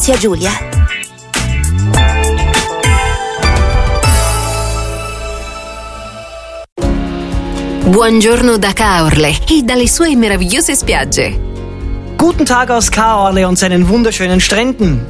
Vecchia Giulia. Buongiorno da Caorle e dalle sue meravigliose spiagge. Guten Tag aus Caorle und seinen wunderschönen Stränden.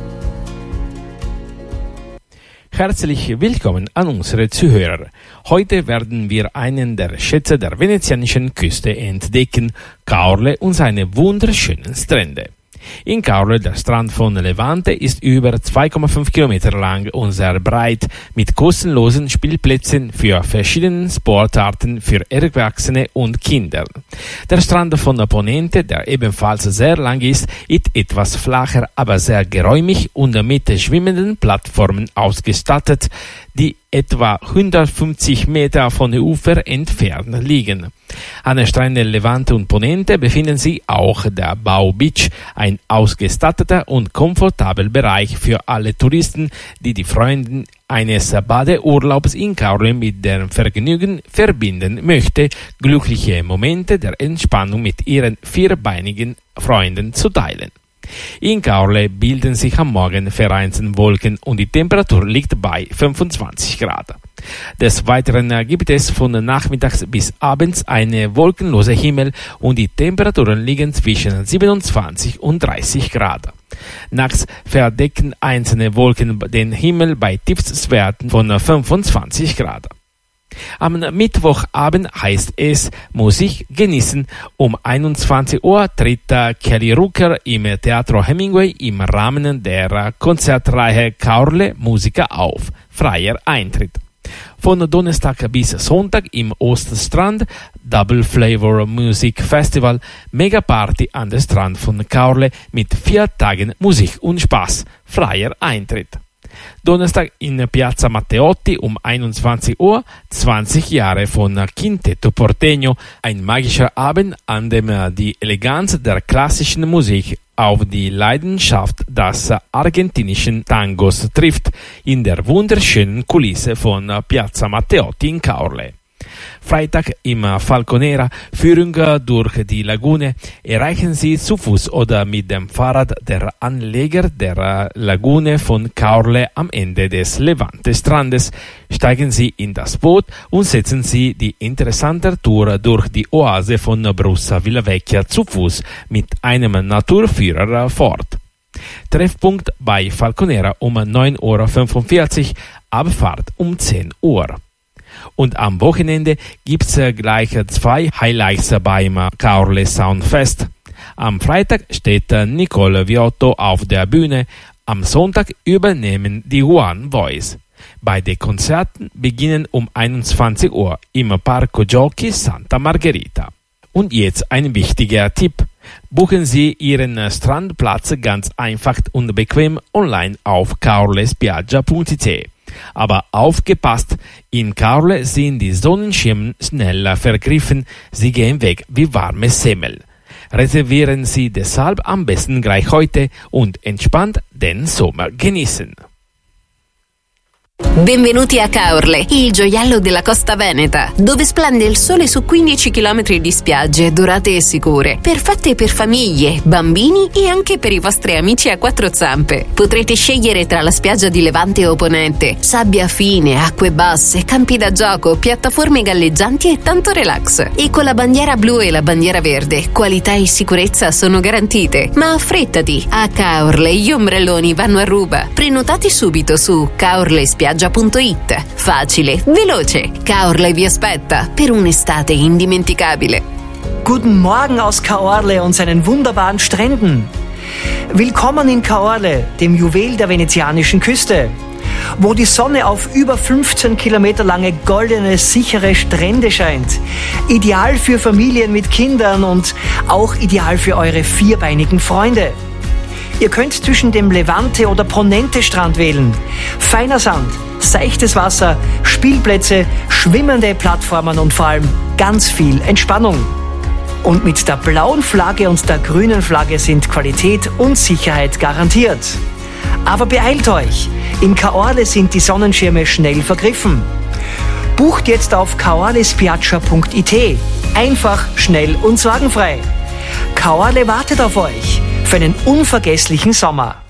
Herzlich willkommen an unsere Zuhörer. Heute werden wir einen der Schätze der venezianischen Küste entdecken, Caorle und seine wunderschönen Strände. In Caorle, der Strand von Levante, ist über 2,5 Kilometer lang und sehr breit, mit kostenlosen Spielplätzen für verschiedene Sportarten für Erwachsene und Kinder. Der Strand von Ponente, der ebenfalls sehr lang ist etwas flacher, aber sehr geräumig und mit schwimmenden Plattformen ausgestattet, die etwa 150 Meter von den Ufer entfernt liegen. An den Stränden Levante und Ponente befinden sich auch der Bau Beach, ein ausgestatteter und komfortabler Bereich für alle Touristen, die die Freunde eines Badeurlaubs in Caorle mit dem Vergnügen verbinden möchte, glückliche Momente der Entspannung mit ihren vierbeinigen Freunden zu teilen. In Caorle bilden sich am Morgen vereinzelte Wolken und die Temperatur liegt bei 25 Grad. Des Weiteren gibt es von nachmittags bis abends einen wolkenlosen Himmel und die Temperaturen liegen zwischen 27 und 30 Grad. Nachts verdecken einzelne Wolken den Himmel bei Tiefstwerten von 25 Grad. Am Mittwochabend heißt es Musik genießen. Um 21 Uhr tritt Kelly Rooker im Teatro Hemingway im Rahmen der Konzertreihe Caorle Musica auf. Freier Eintritt. Von Donnerstag bis Sonntag im Oststrand Double Flavor Music Festival, Megaparty an der Strand von Caorle mit 4 Tagen Musik und Spaß. Freier Eintritt. Donnerstag in Piazza Matteotti um 21 Uhr, 20 Jahre von Quintetto Porteño, ein magischer Abend, an dem die Eleganz der klassischen Musik auf die Leidenschaft des argentinischen Tangos trifft, in der wunderschönen Kulisse von Piazza Matteotti in Caorle. Freitag im Falconera, Führung durch die Lagune, erreichen Sie zu Fuß oder mit dem Fahrrad der Anleger der Lagune von Caorle am Ende des Levante-Strandes. Steigen Sie in das Boot und setzen Sie die interessante Tour durch die Oase von Brussa Villavecchia zu Fuß mit einem Naturführer fort. Treffpunkt bei Falconera um 9:45 Uhr, Abfahrt um 10 Uhr. Und am Wochenende gibt's gleich 2 Highlights beim Caorle Soundfest. Am Freitag steht Nicole Viotto auf der Bühne, am Sonntag übernehmen die One Voice. Beide Konzerten beginnen um 21 Uhr im Parco Giochi Santa Margherita. Und jetzt ein wichtiger Tipp. Buchen Sie Ihren Strandplatz ganz einfach und bequem online auf caorlespiaggia.it. Aber aufgepasst, in Caorle sind die Sonnenschirme schneller vergriffen, sie gehen weg wie warme Semmel. Reservieren Sie deshalb am besten gleich heute und entspannt den Sommer genießen. Benvenuti a Caorle, il gioiello della costa veneta, dove splende il sole su 15 km di spiagge dorate e sicure, perfette per famiglie, bambini e anche per i vostri amici a 4 zampe. Potrete scegliere tra la spiaggia di Levante o Ponente, sabbia fine, acque basse, campi da gioco, piattaforme galleggianti e tanto relax. E con la bandiera blu e la bandiera verde, qualità e sicurezza sono garantite. Ma affrettati, a Caorle gli ombrelloni vanno a ruba. Prenotati subito su caorlespiaggia.it. Facile, veloce. Caorle vi aspetta per un'estate indimenticabile. Guten Morgen aus Caorle und seinen wunderbaren Stränden. Willkommen in Caorle, dem Juwel der venezianischen Küste, wo die Sonne auf über 15 Kilometer lange goldene, sichere Strände scheint. Ideal für Familien mit Kindern und auch ideal für eure vierbeinigen Freunde. Ihr könnt zwischen dem Levante- oder Ponente-Strand wählen. Feiner Sand, seichtes Wasser, Spielplätze, schwimmende Plattformen und vor allem ganz viel Entspannung. Und mit der blauen Flagge und der grünen Flagge sind Qualität und Sicherheit garantiert. Aber beeilt euch, in Caorle sind die Sonnenschirme schnell vergriffen. Bucht jetzt auf caorlespiaggia.it. Einfach, schnell und sorgenfrei. Caorle wartet auf euch für einen unvergesslichen Sommer.